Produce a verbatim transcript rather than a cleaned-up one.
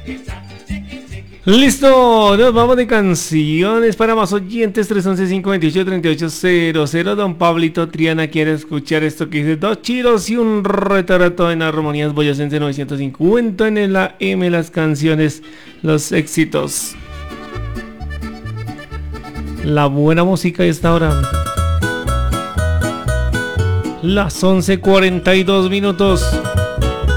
Listo, nos vamos de canciones para más oyentes. Tres once, cinco veintiocho, treinta y ocho cero cero. Don Pablito Triana quiere escuchar esto que dice: dos chiros y un retrato en armonías boyacense novecientos cincuenta en el A M. Las canciones, los éxitos, la buena música. Y esta hora las once cuarenta y dos minutos.